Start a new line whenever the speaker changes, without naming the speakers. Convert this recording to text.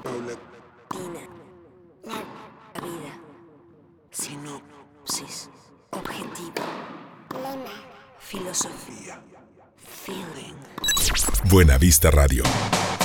Paulatina. La vida. Sinopsis. Objetivo. Lema. Filosofía. Feeling.
Buena Vista Radio.